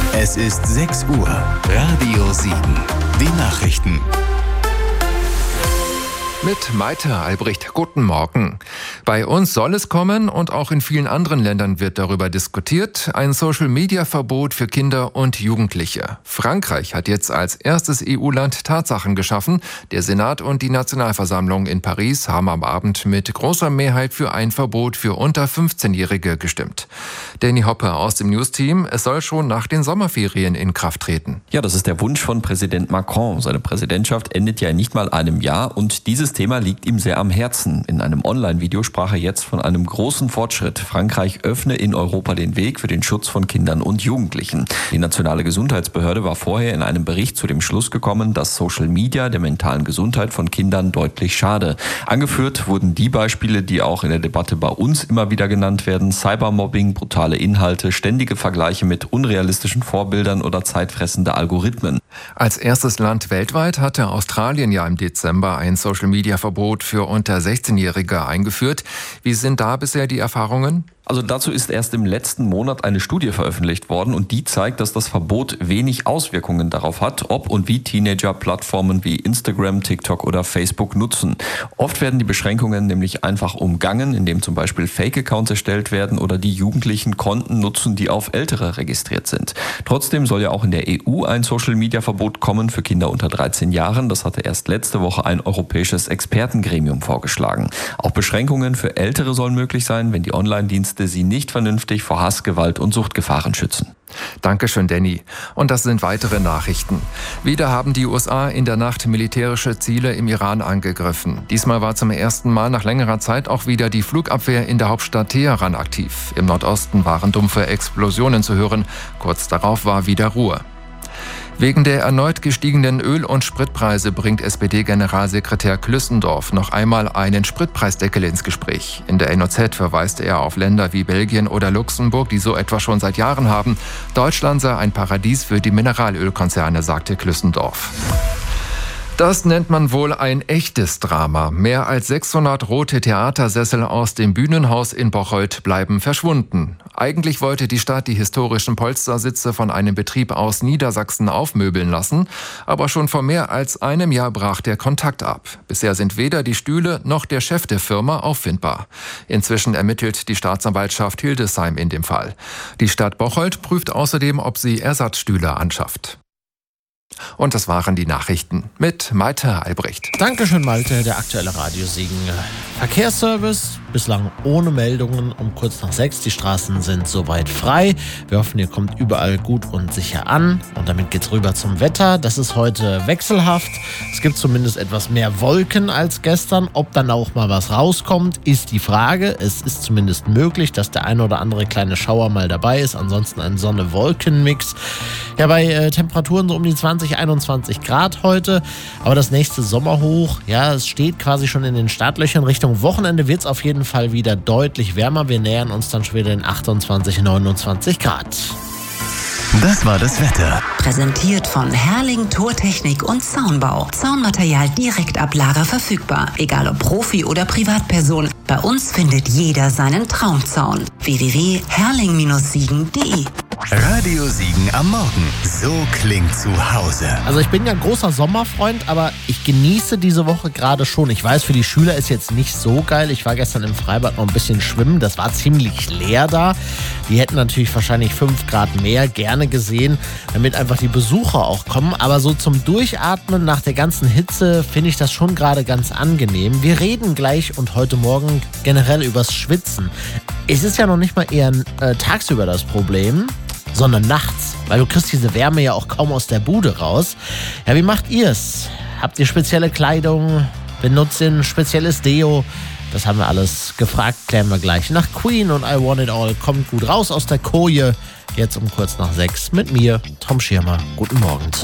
Es ist 6 Uhr. Radio Siegen. Die Nachrichten. Mit Maite Albrecht. Guten Morgen. Bei uns soll es kommen und auch in vielen anderen Ländern wird darüber diskutiert. Ein Social-Media-Verbot für Kinder und Jugendliche. Frankreich hat jetzt als erstes EU-Land Tatsachen geschaffen. Der Senat und die Nationalversammlung in Paris haben am Abend mit großer Mehrheit für ein Verbot für unter 15-Jährige gestimmt. Danny Hoppe aus dem News-Team. Es soll schon nach den Sommerferien in Kraft treten. Ja, das ist der Wunsch von Präsident Macron. Seine Präsidentschaft endet ja in nicht mal einem Jahr und dieses Thema liegt ihm sehr am Herzen. In einem Online-Video sprach er jetzt von einem großen Fortschritt. Frankreich öffne in Europa den Weg für den Schutz von Kindern und Jugendlichen. Die nationale Gesundheitsbehörde war vorher in einem Bericht zu dem Schluss gekommen, dass Social Media der mentalen Gesundheit von Kindern deutlich schade. Angeführt wurden die Beispiele, die auch in der Debatte bei uns immer wieder genannt werden: Cybermobbing, brutale Inhalte, ständige Vergleiche mit unrealistischen Vorbildern oder zeitfressende Algorithmen. Als erstes Land weltweit hatte Australien ja im Dezember ein Social-Media-Verbot für unter 16-Jährige eingeführt. Wie sind da bisher die Erfahrungen? Also dazu ist erst im letzten Monat eine Studie veröffentlicht worden und die zeigt, dass das Verbot wenig Auswirkungen darauf hat, ob und wie Teenager Plattformen wie Instagram, TikTok oder Facebook nutzen. Oft werden die Beschränkungen nämlich einfach umgangen, indem zum Beispiel Fake-Accounts erstellt werden oder die Jugendlichen Konten nutzen, die auf Ältere registriert sind. Trotzdem soll ja auch in der EU ein Social-Media-Verbot kommen für Kinder unter 13 Jahren. Das hatte erst letzte Woche ein europäisches Expertengremium vorgeschlagen. Auch Beschränkungen für Ältere sollen möglich sein, wenn die Online-Dienste sie nicht vernünftig vor Hass, Gewalt und Suchtgefahren schützen. Dankeschön, Danny. Und das sind weitere Nachrichten. Wieder haben die USA in der Nacht militärische Ziele im Iran angegriffen. Diesmal war zum ersten Mal nach längerer Zeit auch wieder die Flugabwehr in der Hauptstadt Teheran aktiv. Im Nordosten waren dumpfe Explosionen zu hören. Kurz darauf war wieder Ruhe. Wegen der erneut gestiegenen Öl- und Spritpreise bringt SPD-Generalsekretär Klüssendorf noch einmal einen Spritpreisdeckel ins Gespräch. In der NOZ verweist er auf Länder wie Belgien oder Luxemburg, die so etwa schon seit Jahren haben. Deutschland sei ein Paradies für die Mineralölkonzerne, sagte Klüssendorf. Das nennt man wohl ein echtes Drama. Mehr als 600 rote Theatersessel aus dem Bühnenhaus in Bocholt bleiben verschwunden. Eigentlich wollte die Stadt die historischen Polstersitze von einem Betrieb aus Niedersachsen aufmöbeln lassen, aber schon vor mehr als einem Jahr brach der Kontakt ab. Bisher sind weder die Stühle noch der Chef der Firma auffindbar. Inzwischen ermittelt die Staatsanwaltschaft Hildesheim in dem Fall. Die Stadt Bocholt prüft außerdem, ob sie Ersatzstühle anschafft. Und das waren die Nachrichten mit Maite Albrecht. Dankeschön, Malte. Der aktuelle Radio Siegen Verkehrsservice. Bislang ohne Meldungen um kurz nach 6. Die Straßen sind soweit frei. Wir hoffen, ihr kommt überall gut und sicher an. Und damit geht's rüber zum Wetter. Das ist heute wechselhaft. Es gibt zumindest etwas mehr Wolken als gestern. Ob dann auch mal was rauskommt, ist die Frage. Es ist zumindest möglich, dass der eine oder andere kleine Schauer mal dabei ist. Ansonsten ein Sonne-Wolken-Mix. Ja, bei Temperaturen so um die 20, 21 Grad heute. Aber das nächste Sommerhoch, ja, es steht quasi schon in den Startlöchern. Richtung Wochenende wird es auf jeden Fall wieder deutlich wärmer. Wir nähern uns dann schon wieder den 28, 29 Grad. Das war das Wetter. Präsentiert von Herrling Tortechnik und Zaunbau. Zaunmaterial direkt ab Lager verfügbar. Egal ob Profi oder Privatperson. Bei uns findet jeder seinen Traumzaun. www.herrling-siegen.de. Radio Siegen am Morgen. So klingt zu Hause. Also ich bin ja ein großer Sommerfreund, aber ich genieße diese Woche gerade schon. Ich weiß, für die Schüler ist jetzt nicht so geil. Ich war gestern im Freibad noch ein bisschen schwimmen. Das war ziemlich leer da. Die hätten natürlich wahrscheinlich 5 Grad mehr gerne gesehen, damit einfach die Besucher auch kommen. Aber so zum Durchatmen nach der ganzen Hitze finde ich das schon gerade ganz angenehm. Wir reden gleich und heute Morgen generell übers Schwitzen. Es ist ja noch nicht mal eher tagsüber das Problem, sondern nachts, weil du kriegst diese Wärme ja auch kaum aus der Bude raus. Ja, wie macht ihr's? Habt ihr spezielle Kleidung? Benutzt ihr ein spezielles Deo? Das haben wir alles gefragt, klären wir gleich. Nach Queen und I Want It All kommt gut raus aus der Koje. Jetzt um kurz nach 6 mit mir, Tom Schirmer. Guten Morgen.